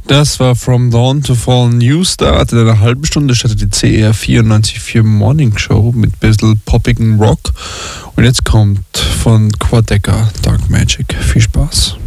Das war From Dawn to Fallen New Start. In einer halben Stunde startet die CR 94.4 Morning Show mit ein bisschen poppigen Rock. Und jetzt kommt von Quadeca Dark Magic. Viel Spaß.